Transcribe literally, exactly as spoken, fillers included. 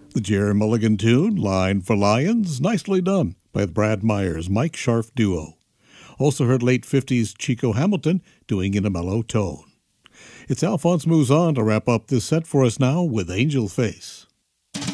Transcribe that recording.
The Jerry Mulligan tune, Line for Lions, nicely done by the Brad Myers, Mike Scharf duo. Also heard late fifties Chico Hamilton doing in a mellow tone. It's Alphonse Mouzon to wrap up this set for us now with Angel Face.